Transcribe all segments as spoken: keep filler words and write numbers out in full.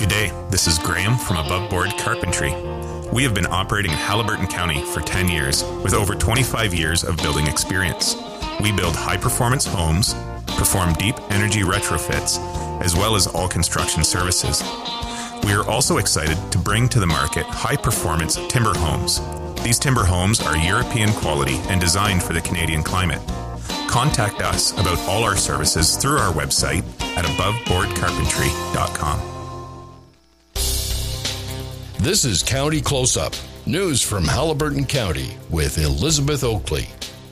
G'day, this is Graham from Above Board Carpentry. We have been operating in Haliburton County for ten years with over twenty-five years of building experience. We build high-performance homes, perform deep energy retrofits, as well as all construction services. We are also excited to bring to the market high-performance timber homes. These timber homes are European quality and designed for the Canadian climate. Contact us about all our services through our website at above board carpentry dot com. This is County Close-Up, news from Haliburton County with Elizabeth Oakley.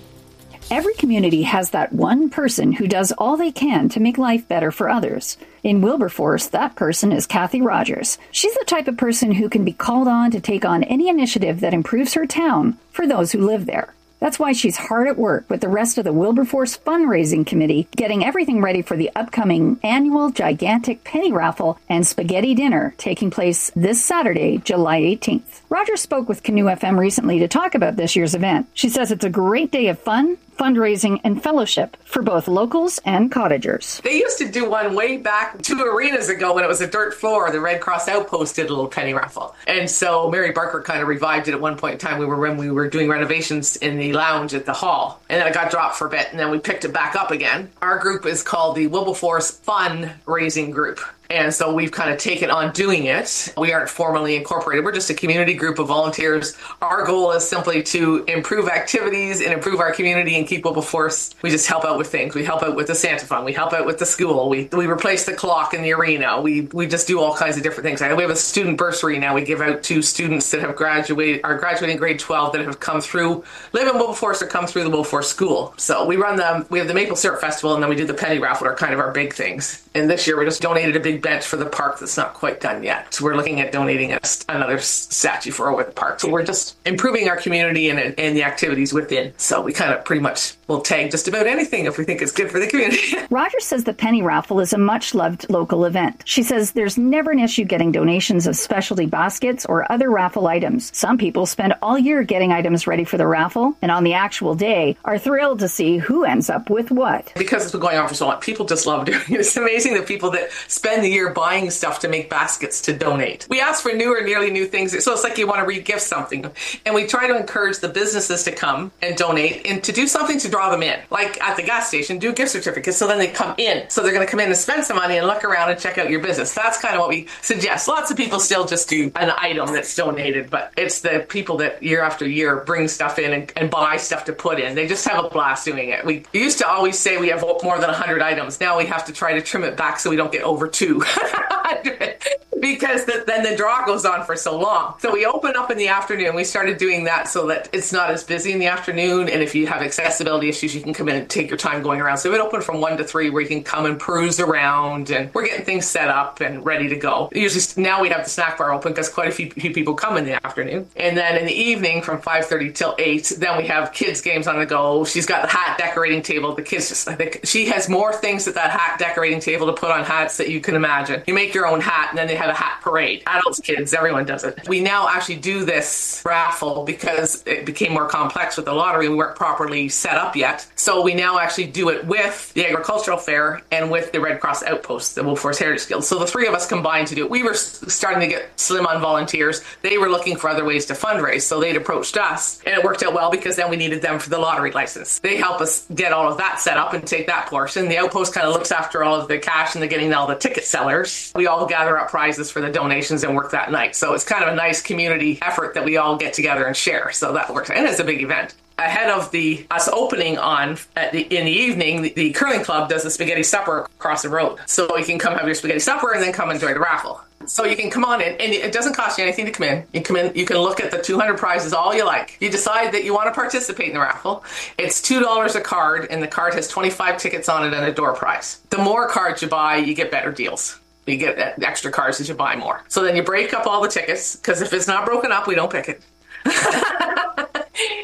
Every community has that one person who does all they can to make life better for others. In Wilberforce, that person is Kathy Rogers. She's the type of person who can be called on to take on any initiative that improves her town for those who live there. That's why she's hard at work with the rest of the Wilberforce Fundraising Committee, getting everything ready for the upcoming annual gigantic penny raffle and spaghetti dinner taking place this Saturday, July eighteenth. Rogers spoke with Canoe F M recently to talk about this year's event. She says it's a great day of fun, fundraising, and fellowship for both locals and cottagers. They used to do one way back two arenas ago when it was a dirt floor. The Red Cross Outpost did a little penny raffle. And so Mary Barker kind of revived it at one point in time. We were when we were doing renovations in the lounge at the hall. And then it got dropped for a bit, and then we picked it back up again. Our group is called the Wilberforce Fundraising Group. And so we've kind of taken on doing it. We aren't formally incorporated. We're just a community group of volunteers. Our goal is simply to improve activities and improve our community and keep Wilberforce. We just help out with things. We help out with the Santa Fund. We help out with the school. We we replace the clock in the arena. We we just do all kinds of different things. We have a student bursary now. We give out to students that have graduated, are graduating grade twelve that have come through, live in Wilberforce or come through the Wilberforce School. So we run them. We have the Maple Syrup Festival, and then we do the penny raffle are kind of our big things. And this year we just donated a big bench for the park that's not quite done yet. So we're looking at donating a, another statue for over the park. So we're just improving our community and, and the activities within. So we kind of pretty much will tag just about anything if we think it's good for the community. Rogers says the penny raffle is a much-loved local event. She says there's never an issue getting donations of specialty baskets or other raffle items. Some people spend all year getting items ready for the raffle, and on the actual day are thrilled to see who ends up with what. Because it's been going on for so long, people just love doing it. It's amazing the people that spend the year buying stuff to make baskets to donate. We ask for new or nearly new things, so it's like you want to re-gift something. And we try to encourage the businesses to come and donate and to do something to draw them in. Like at the gas station, do gift certificates so then they come in. So they're going to come in and spend some money and look around and check out your business. That's kind of what we suggest. Lots of people still just do an item that's donated, but it's the people that year after year bring stuff in and, and buy stuff to put in. They just have a blast doing it. We used to always say we have more than one hundred items. Now we have to try to trim it back so we don't get over two hundred because the, then the draw goes on for so long. So we open up in the afternoon. We started doing that so that it's not as busy in the afternoon. And if you have accessibility issues, you can come in and take your time going around. So we open from one to three where you can come and peruse around, and we're getting things set up and ready to go. Usually now we have the snack bar open because quite a few, few people come in the afternoon. And then in the evening from five thirty till eight, then we have kids games on the go. She's got the hat decorating table. The kids just, I think she has more things at that hat decorating table to put on hats that you can imagine. You make your own hat, and then they have a hat parade. Adults, kids, everyone does it. We now actually do this raffle because it became more complex with the lottery. We weren't properly set up yet. So we now actually do it with the Agricultural Fair and with the Red Cross Outpost, the Wilberforce Heritage Guild. So the three of us combined to do it. We were starting to get slim on volunteers. They were looking for other ways to fundraise, so they'd approached us, and it worked out well because then we needed them for the lottery license. They help us get all of that set up and take that portion. The Outpost kind of looks after all of the cash and the getting all the ticket sellers. We all gather up prizes for the donations and work that night. So it's kind of a nice community effort that we all get together and share. So that works. And it's a big event. Ahead of the us opening on at the, in the evening, the, the curling club does a spaghetti supper across the road. So you can come have your spaghetti supper and then come enjoy the raffle. So you can come on in, and it doesn't cost you anything to come in. You come in, you can look at the two hundred prizes all you like. You decide that you want to participate in the raffle. It's two dollars a card, and the card has twenty-five tickets on it and a door prize. The more cards you buy, you get better deals. You get extra cards as you buy more. So then you break up all the tickets, because if it's not broken up, we don't pick it.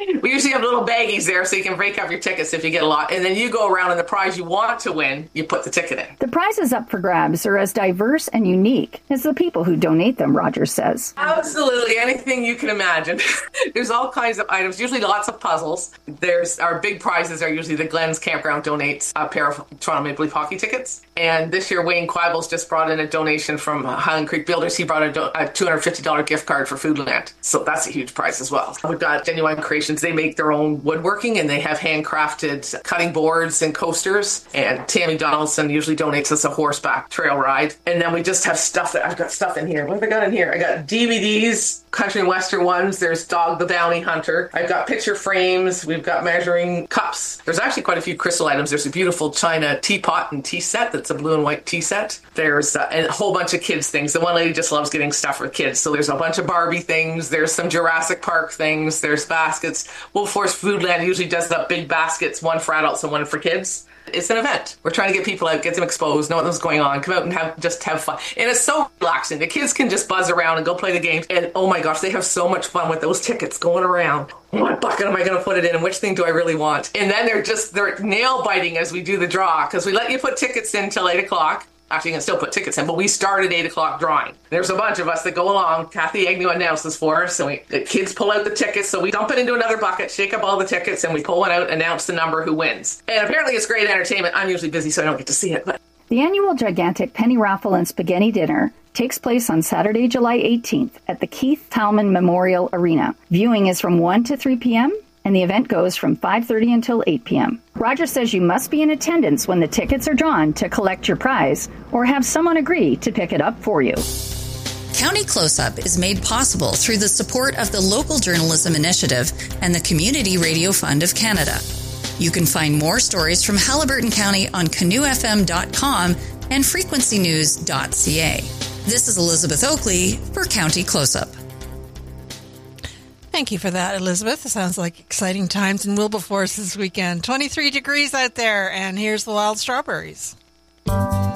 We usually have little baggies there so you can break up your tickets if you get a lot. And then you go around and the prize you want to win, you put the ticket in. The prizes up for grabs are as diverse and unique as the people who donate them, Rogers says. Absolutely. Anything you can imagine. There's all kinds of items, usually lots of puzzles. There's our big prizes are usually the Glens Campground donates a pair of Toronto Maple Leaf hockey tickets. And this year, Wayne Quibbles just brought in a donation from Highland Creek Builders. He brought a, do- a two hundred fifty dollars gift card for Foodland. So that's a huge prize as well. We've got Genuine Creations. They make their own woodworking and they have handcrafted cutting boards and coasters. And Tammy Donaldson usually donates us a horseback trail ride. And then we just have stuff that I've got stuff in here. What have I got in here? I got D V Ds, country and western ones. There's Dog the Bounty Hunter. I've got picture frames. We've got measuring cups. There's actually quite a few crystal items. There's a beautiful China teapot and tea set that's a blue and white tea set. There's uh, a whole bunch of kids things. The one lady just loves getting stuff for kids. So there's a bunch of Barbie things. There's some Jurassic Park things. There's baskets. Wilberforce Foodland usually does the big baskets, one for adults and one for kids. It's an event. We're trying to get people out, get them exposed, know what's going on, come out and have just have fun. And it's so relaxing. The kids can just buzz around and go play the games. And oh my gosh, they have so much fun with those tickets going around. What bucket am I going to put it in and which thing do I really want? And then they're just, they're nail biting as we do the draw because we let you put tickets in till eight o'clock. Actually, you can still put tickets in, but we start at eight o'clock drawing. There's a bunch of us that go along. Kathy Agnew announces for us, and we, the kids pull out the tickets, so we dump it into another bucket, shake up all the tickets, and we pull one out, announce the number who wins. And apparently it's great entertainment. I'm usually busy, so I don't get to see it. But the annual gigantic penny raffle and spaghetti dinner takes place on Saturday, July eighteenth at the Keith Talman Memorial Arena. Viewing is from one to three p.m., and the event goes from five thirty until eight p.m. Roger says you must be in attendance when the tickets are drawn to collect your prize or have someone agree to pick it up for you. County Close-Up is made possible through the support of the Local Journalism Initiative and the Community Radio Fund of Canada. You can find more stories from Haliburton County on canoe f m dot com and frequency news dot c a. This is Elizabeth Oakley for County Close-Up. Thank you for that, Elizabeth. It sounds like exciting times in Wilberforce this weekend. twenty-three degrees out there, and here's the wild strawberries.